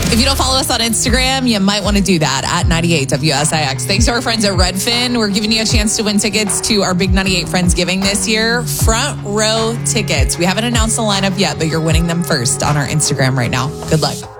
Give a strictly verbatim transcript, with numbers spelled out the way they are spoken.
If you don't follow us on Instagram, you might want to do that at ninety-eight W S I X. Thanks to our friends at Redfin. We're giving you a chance to win tickets to our big ninety-eight Friendsgiving this year. Front row tickets. We haven't announced the lineup yet, but you're winning them first on our Instagram right now. Good luck.